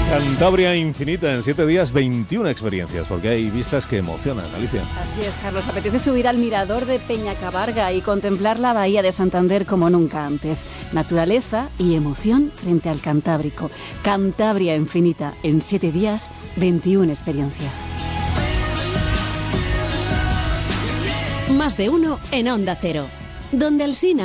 Cantabria infinita, en 7 días 21 experiencias, porque hay vistas que emocionan, Alicia. Así es, Carlos. Apetece subir al mirador de Peñacabarga y contemplar la bahía de Santander como nunca antes. Naturaleza y emoción frente al Cantábrico. Cantabria infinita, en 7 días 21 experiencias. Más de uno en Onda Cero. Donde Alsina.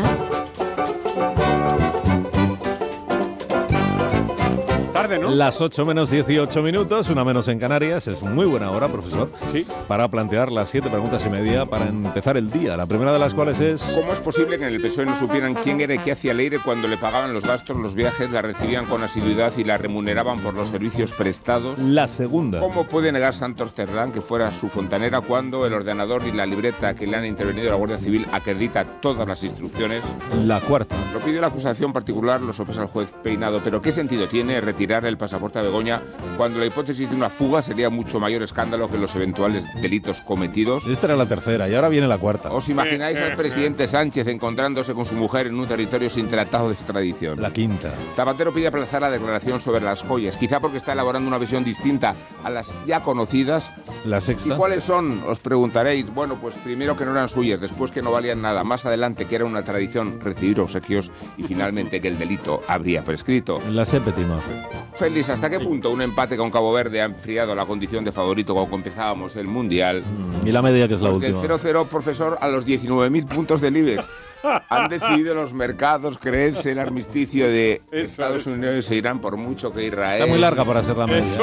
Tarde, ¿no? Las 8 menos 18 minutos, una menos en Canarias. Es muy buena hora, profesor, Sí. para plantear las 7 preguntas y media para empezar el día. La primera de las cuales es... ¿Cómo es posible que en el PSOE no supieran quién era y qué hacía Leire cuando le pagaban los gastos, los viajes, la recibían con asiduidad y la remuneraban por los servicios prestados? La segunda. ¿Cómo puede negar Santos Cerdán que fuera su fontanera cuando el ordenador y la libreta que le han intervenido la Guardia Civil acredita todas las instrucciones? La cuarta. Lo pide la acusación particular, lo sopesa el juez Peinado, pero ¿qué sentido tiene retirar el pasaporte a Begoña cuando la hipótesis de una fuga sería mucho mayor escándalo que los eventuales delitos cometidos? Esta era la tercera y ahora viene la cuarta. ¿Os imagináis al presidente Sánchez encontrándose con su mujer en un territorio sin tratado de extradición? La quinta. Zapatero pide aplazar la declaración sobre las joyas, quizá porque está elaborando una visión distinta a las ya conocidas. La ¿Y sexta. cuáles son? Os preguntaréis. Bueno, pues primero que no eran suyas, después que no valían nada, más adelante que era una tradición recibir obsequios y finalmente que el delito habría prescrito. La séptima. Félix, ¿hasta qué punto un empate con Cabo Verde ha enfriado la condición de favorito cuando empezábamos el Mundial? Y la media, que es la Porque última. el 0-0, profesor, a los 19.000 puntos del IBEX. Han decidido los mercados creerse el armisticio de Estados Unidos e Irán, por mucho que Israel... Está muy larga para ser la media.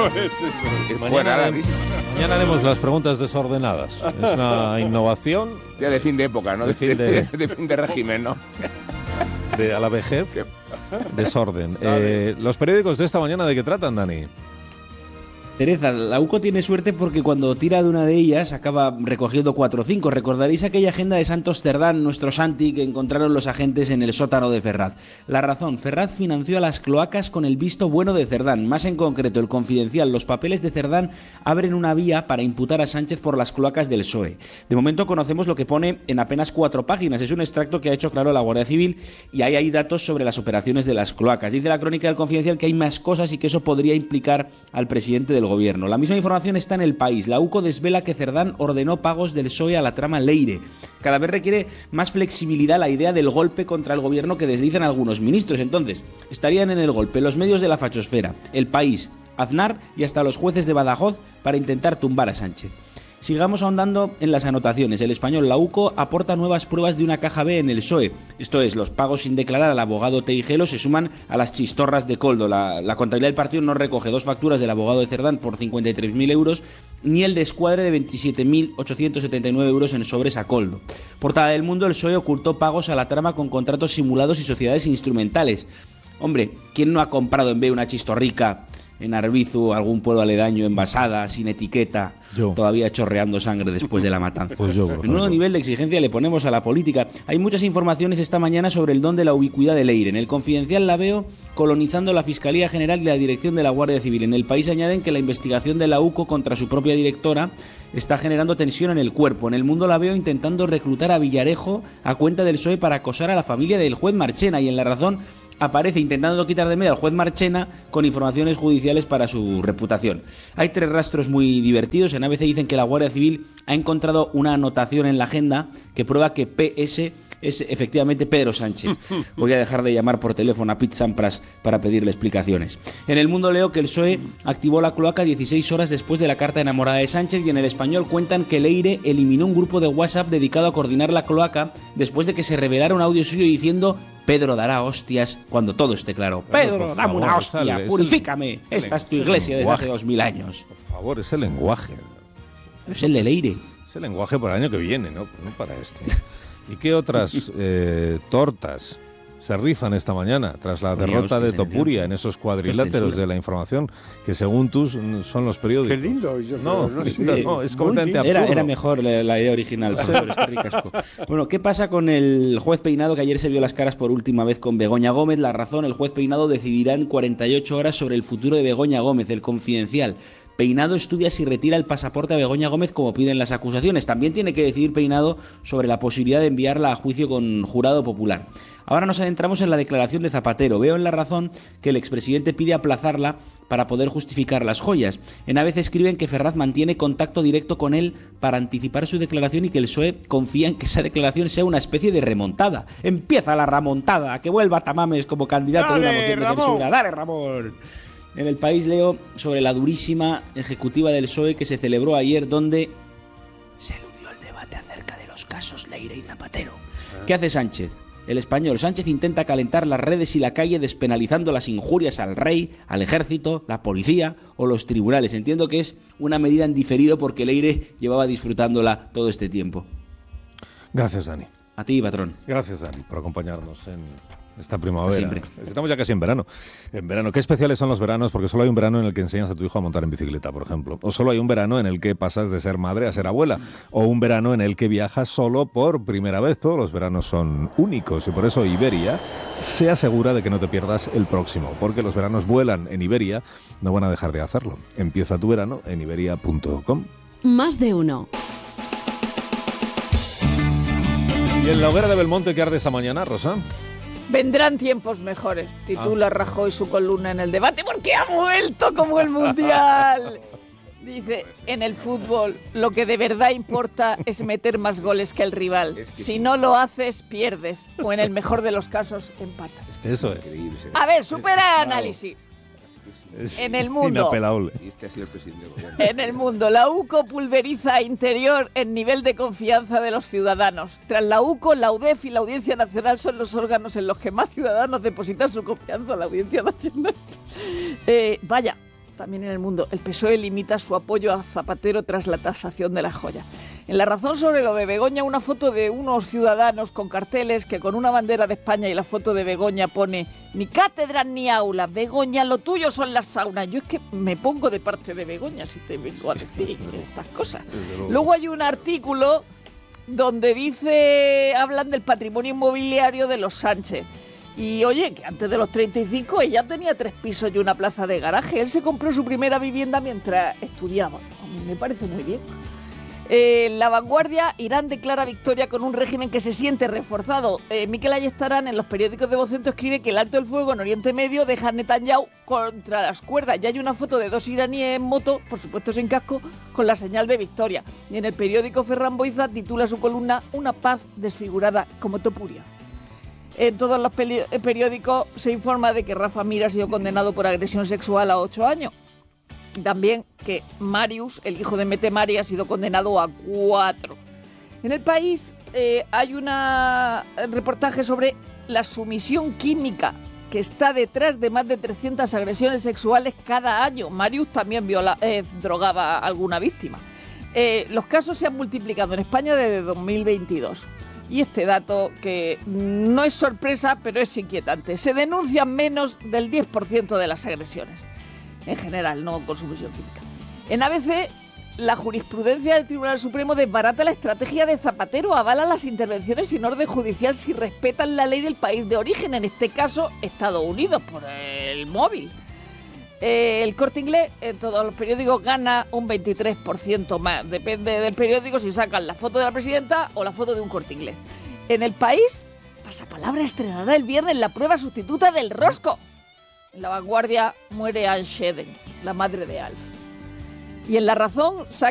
Fuera larguísima. Mañana haremos las preguntas desordenadas. Es una innovación Ya de fin de época, ¿no? De fin de- de fin de régimen, ¿no? a la vejez. Desorden. Los periódicos de esta mañana, ¿de qué tratan, Dani? Teresa, la UCO tiene suerte porque cuando tira de una de ellas acaba recogiendo 4 o 5. Recordaréis aquella agenda de Santos Cerdán, nuestro Santi, que encontraron los agentes en el sótano de Ferraz. La razón: Ferraz financió a las cloacas con el visto bueno de Cerdán. Más en concreto, el Confidencial. Los papeles de Cerdán abren una vía para imputar a Sánchez por las cloacas del PSOE. De momento conocemos lo que pone en apenas 4 páginas. Es un extracto que ha hecho claro la Guardia Civil y ahí hay datos sobre las operaciones de las cloacas. Dice la crónica del Confidencial que hay más cosas y que eso podría implicar al presidente del gobierno. La misma información está en El País. La UCO desvela que Cerdán ordenó pagos del PSOE a la trama Leire. Cada vez requiere más flexibilidad la idea del golpe contra el gobierno que deslizan algunos ministros. Entonces, estarían en el golpe los medios de la fachosfera, El País, Aznar y hasta los jueces de Badajoz para intentar tumbar a Sánchez. Sigamos ahondando en las anotaciones. El Español, la UCO aporta nuevas pruebas de una caja B en el PSOE. Esto es, los pagos sin declarar al abogado Teijelo se suman a las chistorras de Coldo. La contabilidad del partido no recoge 2 facturas del abogado de Cerdán por 53.000 euros, ni el descuadre de 27.879 euros en sobres a Coldo. Portada del Mundo, el PSOE ocultó pagos a la trama con contratos simulados y sociedades instrumentales. Hombre, ¿quién no ha comprado en B una chistorrica en Arbizu, algún pueblo aledaño, envasada, sin etiqueta, Yo. todavía chorreando sangre después de la matanza? Pues yo, por En un ejemplo. nuevo nivel de exigencia le ponemos a la política. Hay muchas informaciones esta mañana sobre el don de la ubicuidad de Leire. En El Confidencial la veo colonizando la Fiscalía General y la Dirección de la Guardia Civil. En El País añaden que la investigación de la UCO contra su propia directora está generando tensión en el cuerpo. En El Mundo la veo intentando reclutar a Villarejo a cuenta del PSOE para acosar a la familia del juez Marchena. Y en La Razón aparece intentando quitar de medio al juez Marchena con informaciones judiciales para su reputación. Hay 3 rastros muy divertidos. En ABC dicen que la Guardia Civil ha encontrado una anotación en la agenda que prueba que PS es efectivamente Pedro Sánchez. Voy a dejar de llamar por teléfono a Pete Sampras para pedirle explicaciones. En El Mundo leo que el PSOE activó la cloaca 16 horas después de la carta enamorada de Sánchez, y en El Español cuentan que Leire eliminó un grupo de WhatsApp dedicado a coordinar la cloaca después de que se revelara un audio suyo diciendo: Pedro dará hostias cuando todo esté claro. Bueno, Pedro, por dame favor, una hostia, sale, es purifícame. Esta es tu iglesia desde hace 2000 años. Por favor, ese lenguaje. Es el de Leire. Ese lenguaje para el año que viene, no para este. ¿Y qué otras tortas se rifan esta mañana tras la Ponía derrota de hostias, Topuria señor. en esos Esto cuadriláteros es de la información que según tú son los periódicos? Qué lindo. Yo No, no sé. no, es Muy completamente bien. absurdo. Era mejor la idea original, profesor, es que ricasco. Bueno, ¿qué pasa con el juez Peinado, que ayer se vio las caras por última vez con Begoña Gómez? La Razón: el juez Peinado decidirá en 48 horas sobre el futuro de Begoña Gómez. El Confidencial: Peinado estudia si retira el pasaporte a Begoña Gómez como piden las acusaciones. También tiene que decidir Peinado sobre la posibilidad de enviarla a juicio con jurado popular. Ahora nos adentramos en la declaración de Zapatero. Veo en La Razón que el expresidente pide aplazarla para poder justificar las joyas. En ABC escriben que Ferraz mantiene contacto directo con él para anticipar su declaración y que el PSOE confía en que esa declaración sea una especie de remontada. Empieza la remontada, que vuelva Tamames como candidato de una moción de censura. ¡Dale, Ramón! En El País leo sobre la durísima ejecutiva del PSOE que se celebró ayer, donde se eludió el debate acerca de los casos Leire y Zapatero. ¿Qué hace Sánchez? El Español. Sánchez intenta calentar las redes y la calle despenalizando las injurias al rey, al ejército, la policía o los tribunales. Entiendo que es una medida en diferido porque Leire llevaba disfrutándola todo este tiempo. Gracias, Dani. A ti, patrón. Gracias, Dani, por acompañarnos en esta primavera. Siempre. Estamos ya casi en verano. En verano. ¿Qué especiales son los veranos? Porque solo hay un verano en el que enseñas a tu hijo a montar en bicicleta, por ejemplo. O solo hay un verano en el que pasas de ser madre a ser abuela. O un verano en el que viajas solo por primera vez. Todos los veranos son únicos y por eso Iberia se asegura de que no te pierdas el próximo. Porque los veranos vuelan en Iberia, no van a dejar de hacerlo. Empieza tu verano en iberia.com. Más de uno. ¿Y en la hoguera de Belmonte qué arde esta mañana, Rosa? Vendrán tiempos mejores, titula Rajoy su columna en El Debate, porque ha vuelto como el Mundial. Dice, en el fútbol lo que de verdad importa es meter más goles que el rival. Si no lo haces, pierdes. O en el mejor de los casos, empatas. Eso es. A ver, supera análisis. En el mundo, inapelable. Este ha sido el presidente del gobierno. En el mundo, la UCO pulveriza a Interior en nivel de confianza de los ciudadanos. Tras la UCO, la UDEF y la Audiencia Nacional son los órganos en los que más ciudadanos depositan su confianza en la Audiencia Nacional. Vaya, también en el mundo, el PSOE limita su apoyo a Zapatero tras la tasación de la joya. En La Razón sobre lo de Begoña, una foto de unos ciudadanos con carteles que con una bandera de España y la foto de Begoña pone ni cátedras ni aulas, Begoña, lo tuyo son las saunas. Yo es que me pongo de parte de Begoña si te vengo a decir estas cosas. Luego hay un artículo donde hablan del patrimonio inmobiliario de los Sánchez. Y oye, que antes de los 35 ella tenía 3 pisos y una plaza de garaje. Él se compró su primera vivienda mientras estudiaba. A mí me parece muy bien. La Vanguardia, Irán declara victoria con un régimen que se siente reforzado. Mikel Ayestarán en los periódicos de Vocento escribe que el alto el fuego en Oriente Medio deja a Netanyahu contra las cuerdas. Ya hay una foto de 2 iraníes en moto, por supuesto sin casco, con la señal de victoria. Y en el periódico Ferran Boiza titula su columna Una paz desfigurada como Topuria. En todos los periódicos se informa de que Rafa Mir ha sido condenado por agresión sexual a 8 años. También que Marius, el hijo de Mette Mari, ha sido condenado a 4. En El País hay un reportaje sobre la sumisión química que está detrás de más de 300 agresiones sexuales cada año. Marius también drogaba a alguna víctima. Los casos se han multiplicado en España desde 2022. Y este dato, que no es sorpresa, pero es inquietante. Se denuncian menos del 10% de las agresiones. En general, no con sumisión química. En ABC, la jurisprudencia del Tribunal Supremo desbarata la estrategia de Zapatero, avala las intervenciones sin orden judicial si respetan la ley del país de origen, en este caso Estados Unidos, por el móvil. El Corte Inglés, en todos los periódicos, gana un 23% más. Depende del periódico si sacan la foto de la presidenta o la foto de un Corte Inglés. En El País, Pasapalabra estrenará el viernes la prueba sustituta del rosco. En La Vanguardia muere Anne Shedden, la madre de Alf. Y en La Razón saca